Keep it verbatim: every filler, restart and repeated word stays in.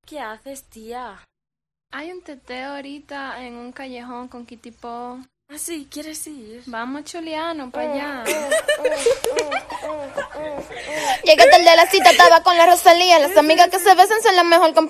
¿Qué haces, tía? Hay un teteo ahorita en un callejón con Kitipo. Ah, sí, ¿quieres ir? Vamos, Chuliano, para allá. Llegué tarde de la cita, estaba con la Rosalía. Las amigas que se besan son la mejor compañía.